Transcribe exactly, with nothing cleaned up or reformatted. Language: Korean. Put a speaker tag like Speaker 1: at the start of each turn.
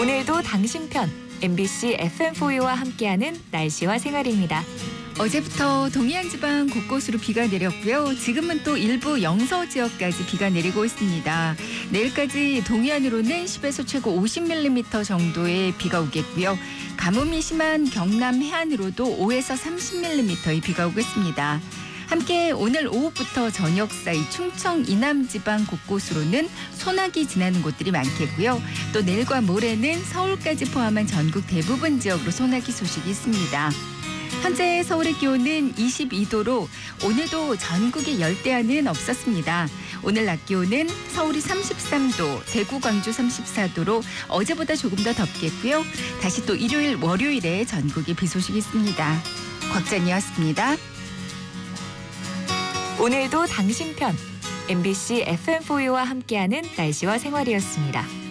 Speaker 1: 오늘도 당신 편 엠비씨 에프엠포유와 함께하는 날씨와 생활입니다.
Speaker 2: 어제부터 동해안 지방 곳곳으로 비가 내렸고요. 지금은 또 일부 영서 지역까지 비가 내리고 있습니다. 내일까지 동해안으로는 십에서 최고 오십 밀리미터 정도의 비가 오겠고요. 가뭄이 심한 경남 해안으로도 오에서 삼십 밀리미터의 비가 오겠습니다. 함께 오늘 오후부터 저녁 사이 충청 이남 지방 곳곳으로는 소나기 지나는 곳들이 많겠고요. 또 내일과 모레는 서울까지 포함한 전국 대부분 지역으로 소나기 소식이 있습니다. 현재 서울의 기온은 이십이 도로 오늘도 전국에 열대야는 없었습니다. 오늘 낮 기온은 서울이 삼십삼 도, 대구, 광주 삼십사 도로 어제보다 조금 더 덥겠고요. 다시 또 일요일, 월요일에 전국에 비 소식이 있습니다. 곽찬이었습니다.
Speaker 1: 오늘도 당신 편 엠비씨 에프엠포유와 함께하는 날씨와 생활이었습니다.